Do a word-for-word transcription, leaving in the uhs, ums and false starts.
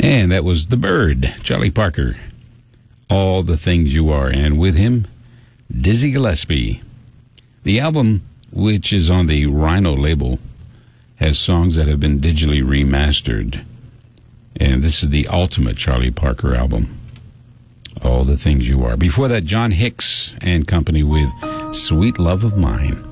And that was The Bird, Charlie Parker. All the Things You Are. And with him, Dizzy Gillespie. The album, which is on the Rhino label, has songs that have been digitally remastered. And this is the ultimate Charlie Parker album. All the Things You Are. Before that, John Hicks and company with Sweet Love of Mine.